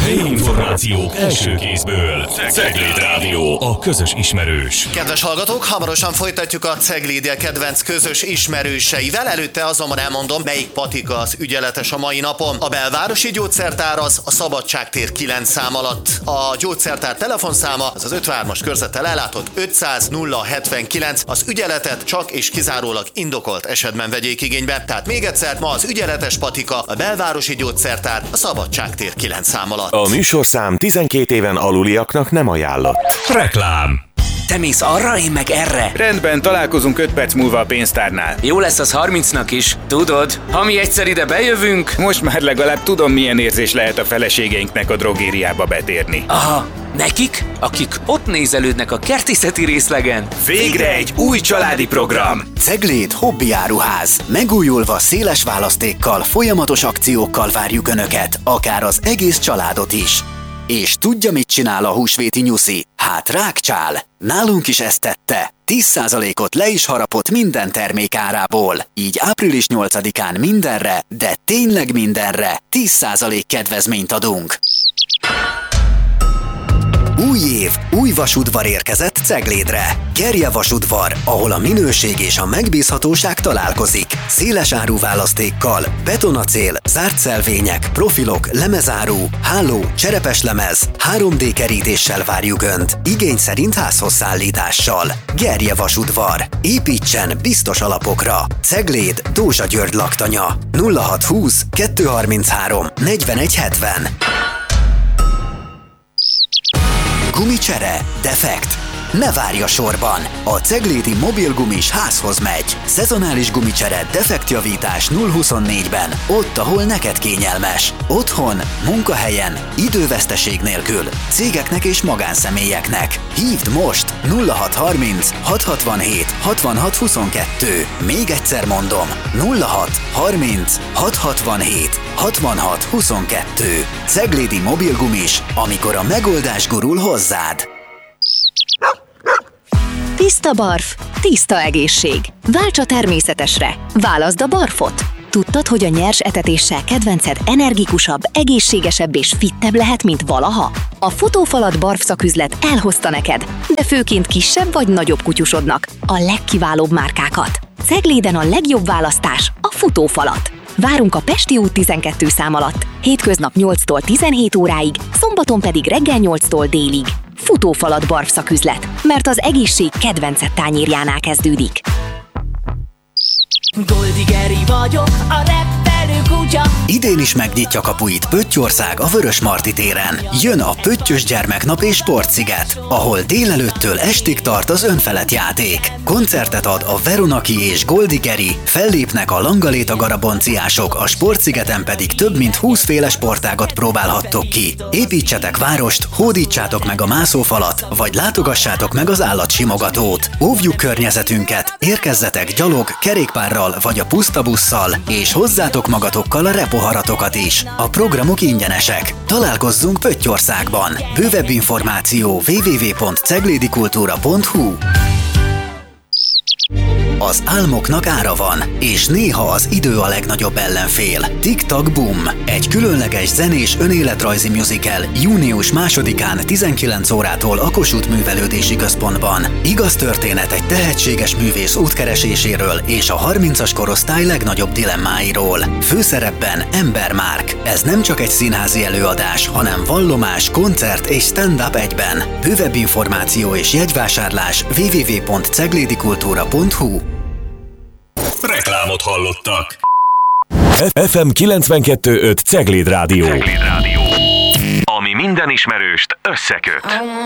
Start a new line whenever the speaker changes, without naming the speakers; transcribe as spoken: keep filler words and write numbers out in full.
Helyi információk első kézből. Cegléd Rádió, a közös ismerős.
Kedves hallgatók, hamarosan folytatjuk a Cegléd kedvenc közös ismerőseivel. Előtte azonban elmondom, melyik patika az ügyeletes a mai napon. A belvárosi gyógyszertár az a Szabadságtér kilenc szám alatt. A gyógyszertár telefonszáma az az ötvenhármas körzettel ellátott ötszáz nulla hetvenkilenc. Az ügyeletet csak és kizárólag indokolt esetben vegyék igénybe. Tehát még egyszer, ma az ügyeletes patika a belvárosi gyógyszertár a Szabadságtér kilenc szám alatt.
A műsorszám tizenkét éven aluliaknak nem ajánlott.
Reklám.
Te mész arra, én meg erre.
Rendben, találkozunk öt perc múlva a pénztárnál.
Jó lesz az harmincnak is. Tudod, ha mi egyszer ide bejövünk...
Most már legalább tudom, milyen érzés lehet a feleségeinknek a drogériába betérni.
Aha, nekik, akik ott nézelődnek a kertészeti részlegen.
Végre egy új családi program!
Cegléd hobbiáruház. Megújulva széles választékkal, folyamatos akciókkal várjuk Önöket, akár az egész családot is. És tudja, mit csinál a húsvéti nyuszi? Hát rákcsál! Nálunk is ezt tette. tíz százalékot le is harapott minden termék árából. Így április nyolcadikán mindenre, de tényleg mindenre tíz százalék kedvezményt adunk. Új év, új vasudvar érkezett Ceglédre. Gerje vasudvar, ahol a minőség és a megbízhatóság találkozik. Széles áru választékkal, betonacél, zárt szelvények, profilok, lemezáru, háló, cserepes lemez, három dé kerítéssel várjuk Önt, igény szerint házhoz szállítással. Gerje vasudvar. Építsen biztos alapokra. Cegléd, Dózsa György laktanya. nulla hat húsz kettőszázharminchárom negyvenegy hetven. Gumicsere, defekt. Ne várj a sorban! A ceglédi mobilgumis házhoz megy. Szezonális gumicsere, defektjavítás nulla huszonnégyben, ott, ahol neked kényelmes. Otthon, munkahelyen, időveszteség nélkül, cégeknek és magánszemélyeknek. Hívd most nulla hat harminc hat hatvanhét hatvanhat huszonkettő. Még egyszer mondom, nulla hat harminc hat hatvanhét hatvanhat huszonkettő. Ceglédi mobilgumis, amikor a megoldás gurul hozzád.
Tiszta barf, tiszta egészség. Válts a természetesre. Válaszd a barfot. Tudtad, hogy a nyers etetéssel kedvenced energikusabb, egészségesebb és fittebb lehet, mint valaha? A Futófalat barfszaküzlet elhozta neked, de főként kisebb vagy nagyobb kutyusodnak a legkiválóbb márkákat. Cegléden a legjobb választás a Futófalat. Várunk a Pesti út tizenkettő szám alatt, hétköznap nyolctól tizenhét óráig, szombaton pedig reggel nyolctól délig. Futófalat barfszaküzlet, mert az egészség kedvenced tányérjánál kezdődik.
Goldigeri vagyok, a reppelő kutya.
Idén is megnyitja kapuit Pöttyország a Vörösmarty téren. Jön a Pöttyös Gyermeknap és Sportsziget, ahol délelőttől estig tart az önfelett játék. Koncertet ad a Veronaki és Goldigeri, fellépnek a Langaléta garabonciások, a Sportszigeten pedig több mint húsz féle sportágat próbálhattok ki. Építsetek várost, hódítsátok meg a mászófalat, vagy látogassátok meg az állatsimogatót. Óvjuk környezetünket, érkezzetek gyalog, kerékpárral vagy a puszta busszal, és hozzátok magatokkal a repoharatokat is. A programok ingyenesek. Találkozzunk Pöttyországban. Bővebb információ double-u double-u double-u pont ceglédikultúra pont hu. Az álmoknak ára van, és néha az idő a legnagyobb ellenfél. Tik-tak Boom! Egy különleges zenés önéletrajzi musical június másodikán tizenkilenc órától a Kossuth Művelődési Központban. Igaz történet egy tehetséges művész útkereséséről és a harmincas korosztály legnagyobb dilemmáiról. Főszerepben Ember Márk. Ez nem csak egy színházi előadás, hanem vallomás, koncert és stand-up egyben. Bővebb információ és jegyvásárlás double-u double-u double-u pont ceglédikultúra pont hu.
Reklámot hallottak.
ef em kilencvenkettő pont öt Cegléd Rádió.
Cegléd Rádió.
Ami minden ismerőst összeköt.